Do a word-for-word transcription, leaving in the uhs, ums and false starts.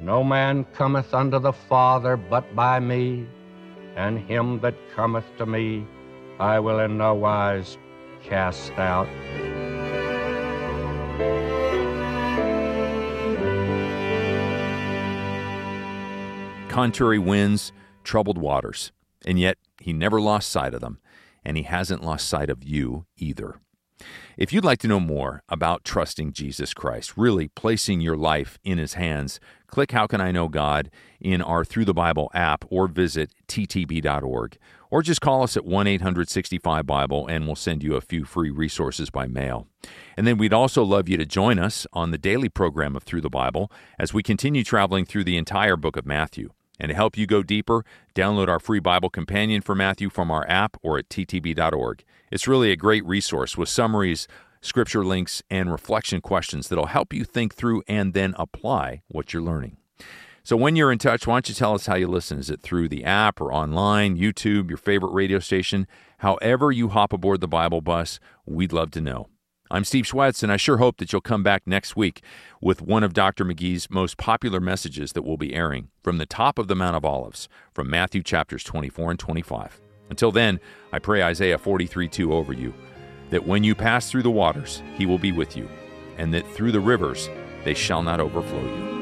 No man cometh unto the Father but by me, and him that cometh to me I will in no wise cast out. Contrary winds, troubled waters, and yet he never lost sight of them, and he hasn't lost sight of you either. If you'd like to know more about trusting Jesus Christ, really placing your life in his hands, click How Can I Know God in our Through the Bible app or visit T T B dot org. Or just call us at one eight hundred sixty-five Bible and we'll send you a few free resources by mail. And then we'd also love you to join us on the daily program of Through the Bible as we continue traveling through the entire book of Matthew. And to help you go deeper, download our free Bible companion for Matthew from our app or at T T B dot org. It's really a great resource with summaries, scripture links, and reflection questions that'll help you think through and then apply what you're learning. So when you're in touch, why don't you tell us how you listen? Is it through the app or online, YouTube, your favorite radio station? However you hop aboard the Bible bus, we'd love to know. I'm Steve Schwetz, and I sure hope that you'll come back next week with one of Doctor McGee's most popular messages that we'll be airing from the top of the Mount of Olives from Matthew chapters twenty-four and twenty-five. Until then, I pray Isaiah forty-three two over you, that when you pass through the waters, he will be with you, and that through the rivers, they shall not overflow you.